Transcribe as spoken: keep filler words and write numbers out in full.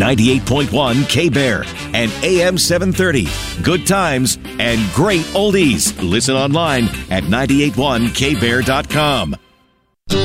ninety-eight point one K-Bear and A M seven thirty. Good times and great oldies. Listen online at nine eight one K bear dot com.